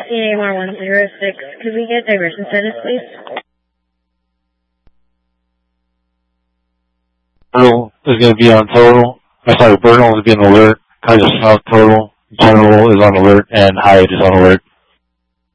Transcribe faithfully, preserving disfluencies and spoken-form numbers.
E A R one zero six, could we get diversion status, please? Total is going to be on total. I'm sorry, Bernal is being alert. Kaiser South total. General is on alert, and Hyatt is on alert.